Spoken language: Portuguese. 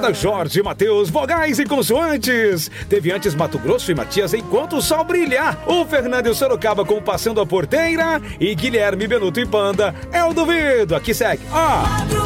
Bancada Jorge e Matheus, vogais e consoantes. Teve antes Mato Grosso e Matias Enquanto o Sol Brilha. O Fernando e Sorocaba com Passando a Porteira. E Guilherme, Benuto e Panda. Eu duvido. Aqui segue.